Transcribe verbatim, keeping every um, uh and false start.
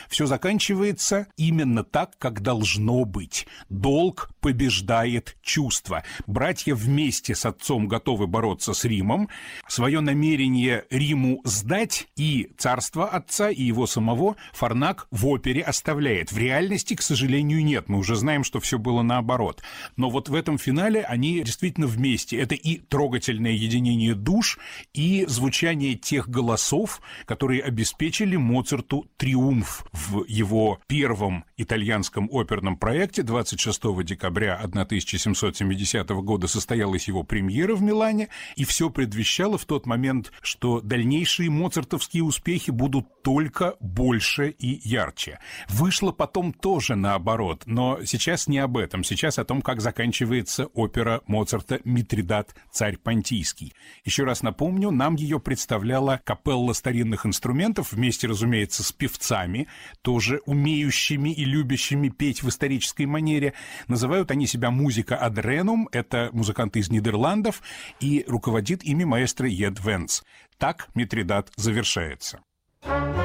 все заканчивается именно так, как должно быть. Долг побеждает чувство. Братья вместе с отцом готовы бороться с Римом. Свое намерение Риму сдать и царство отца, и его самого Фарнак в опере оставляет. В реальности, к сожалению, нет. Мы уже знаем, что все было наоборот. Но вот в этом финале они действительно вместе. Это и трогательное единение душ, и звучание тех голосов, которые обеспечили Моцарту триумф в его первом итальянском оперном проекте. двадцать шестого декабря тысяча семьсот семидесятого года состоялась его премьера в Милане, и все предвещало в тот момент, что дальнейшие моцартовские успехи будут только больше и ярче. Вышло потом тоже наоборот, но сейчас не об этом. Сейчас о том, как заканчивается опера Моцарта «Митридат, царь Понтийский». Еще раз напомню, нам ее представляла капелла старинных инструментов, вместе, разумеется, с певцами, тоже умеющими и любящими петь в исторической манере. Называют они себя «Музика ад Ренум», это музыканты из Нидерландов, и руководит ими маэстро Ед Венц. Так «Митридат» завершается.